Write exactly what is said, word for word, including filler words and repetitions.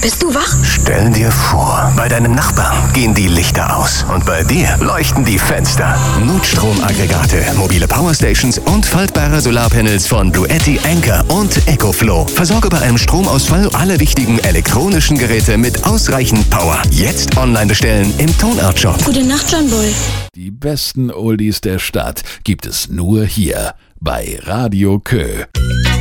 bist du wach? Stell dir vor, bei deinem Nachbarn gehen die Lichter aus und bei dir leuchten die Fenster. Notstromaggregate, mobile Powerstations und faltbare Solarpanels von Bluetti, Anker und EcoFlow. Versorge bei einem Stromausfall alle wichtigen elektronischen Geräte mit ausreichend Power. Jetzt online bestellen im Tonart Shop. Gute Nacht, John Boy. Die besten Oldies der Stadt gibt es nur hier bei Radio Kö.